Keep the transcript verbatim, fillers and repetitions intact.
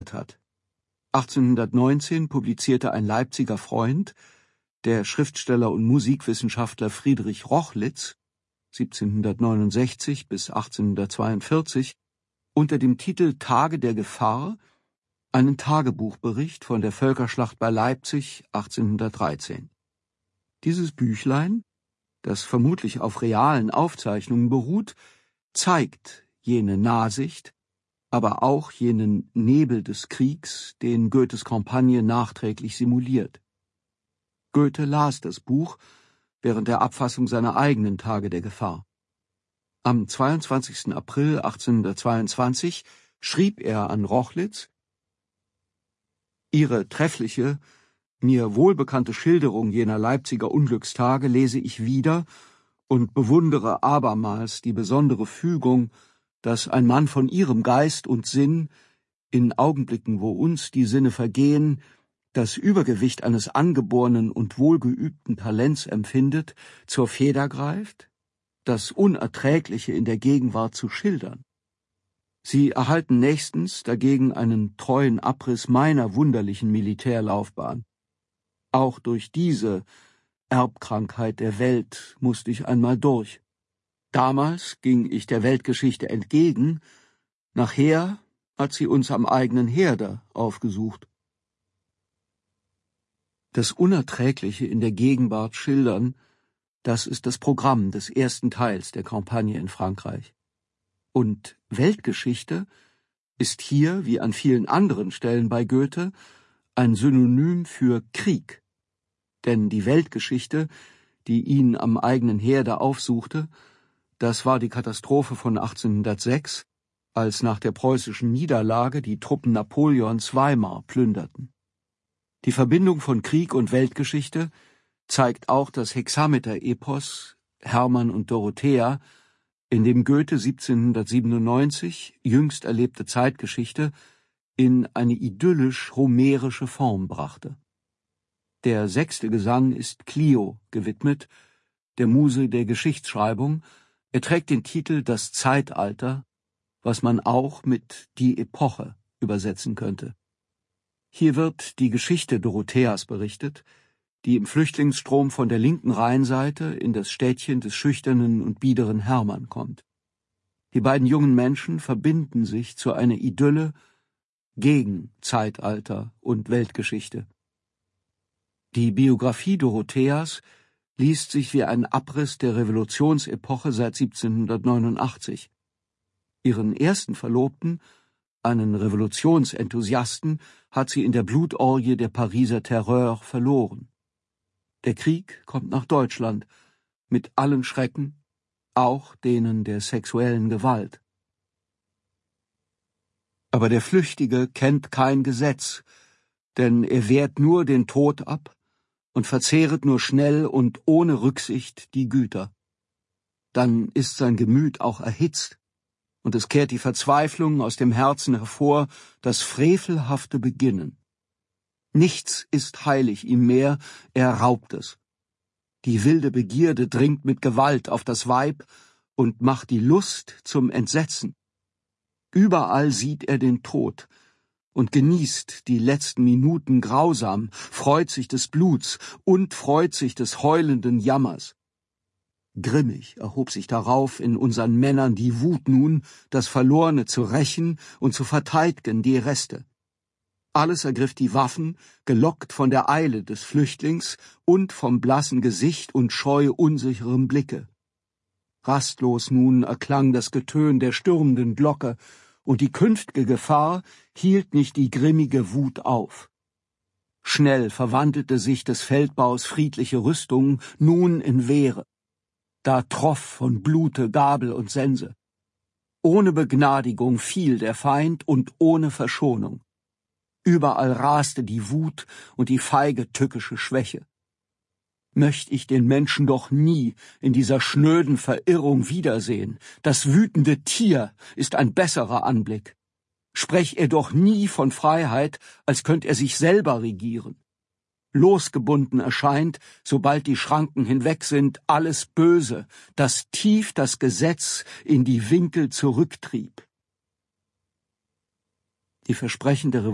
geändert hat. achtzehnhundertneunzehn publizierte ein Leipziger Freund, der Schriftsteller und Musikwissenschaftler Friedrich Rochlitz, siebzehnhundertneunundsechzig bis achtzehnhundertzweiundvierzig, unter dem Titel Tage der Gefahr einen Tagebuchbericht von der Völkerschlacht bei Leipzig achtzehnhundertdreizehn. Dieses Büchlein, das vermutlich auf realen Aufzeichnungen beruht, zeigt jene Nahsicht, aber auch jenen Nebel des Kriegs, den Goethes Kampagne nachträglich simuliert. Goethe las das Buch während der Abfassung seiner eigenen Tage der Gefahr. Am zweiundzwanzigsten April achtzehnhundertzweiundzwanzig schrieb er an Rochlitz: Ihre treffliche, mir wohlbekannte Schilderung jener Leipziger Unglückstage lese ich wieder und bewundere abermals die besondere Fügung, dass ein Mann von Ihrem Geist und Sinn, in Augenblicken, wo uns die Sinne vergehen, das Übergewicht eines angeborenen und wohlgeübten Talents empfindet, zur Feder greift, das Unerträgliche in der Gegenwart zu schildern. Sie erhalten nächstens dagegen einen treuen Abriss meiner wunderlichen Militärlaufbahn. Auch durch diese Erbkrankheit der Welt musste ich einmal durch. Damals ging ich der Weltgeschichte entgegen, nachher hat sie uns am eigenen Herde aufgesucht. Das Unerträgliche in der Gegenwart schildern, das ist das Programm des ersten Teils der Kampagne in Frankreich. Und Weltgeschichte ist hier, wie an vielen anderen Stellen bei Goethe, ein Synonym für Krieg. Denn die Weltgeschichte, die ihn am eigenen Herde aufsuchte, das war die Katastrophe von achtzehnhundertsechs, als nach der preußischen Niederlage die Truppen Napoleons Weimar plünderten. Die Verbindung von Krieg und Weltgeschichte zeigt auch das Hexameter-Epos Hermann und Dorothea, in dem Goethe siebzehnhundertsiebenundneunzig jüngst erlebte Zeitgeschichte in eine idyllisch-homerische Form brachte. Der sechste Gesang ist Clio gewidmet, der Muse der Geschichtsschreibung. Er trägt den Titel Das Zeitalter, was man auch mit die Epoche übersetzen könnte. Hier wird die Geschichte Dorotheas berichtet, die im Flüchtlingsstrom von der linken Rheinseite in das Städtchen des schüchternen und biederen Hermann kommt. Die beiden jungen Menschen verbinden sich zu einer Idylle gegen Zeitalter und Weltgeschichte. Die Biografie Dorotheas liest sich wie ein Abriss der Revolutionsepoche seit siebzehnhundertneunundachtzig. Ihren ersten Verlobten, einen Revolutionsenthusiasten, hat sie in der Blutorgie der Pariser Terreur verloren. Der Krieg kommt nach Deutschland, mit allen Schrecken, auch denen der sexuellen Gewalt. Aber der Flüchtige kennt kein Gesetz, denn er wehrt nur den Tod ab und verzehret nur schnell und ohne Rücksicht die Güter. Dann ist sein Gemüt auch erhitzt, und es kehrt die Verzweiflung aus dem Herzen hervor, das frevelhafte Beginnen. Nichts ist heilig ihm mehr, er raubt es. Die wilde Begierde dringt mit Gewalt auf das Weib und macht die Lust zum Entsetzen. Überall sieht er den Tod und genießt die letzten Minuten grausam, freut sich des Bluts und freut sich des heulenden Jammers. Grimmig erhob sich darauf in unseren Männern die Wut nun, das Verlorene zu rächen und zu verteidigen die Reste. Alles ergriff die Waffen, gelockt von der Eile des Flüchtlings und vom blassen Gesicht und scheu unsicherem Blicke. Rastlos nun erklang das Getön der stürmenden Glocke, und die künftige Gefahr hielt nicht die grimmige Wut auf. Schnell verwandelte sich des Feldbaus friedliche Rüstung nun in Wehre. Da troff von Blute Gabel und Sense. Ohne Begnadigung fiel der Feind und ohne Verschonung. Überall raste die Wut und die feige tückische Schwäche. Möcht ich den Menschen doch nie in dieser schnöden Verirrung wiedersehen. Das wütende Tier ist ein besserer Anblick. Sprech er doch nie von Freiheit, als könnt er sich selber regieren. Losgebunden erscheint, sobald die Schranken hinweg sind, alles Böse, das tief das Gesetz in die Winkel zurücktrieb. Die Versprechen der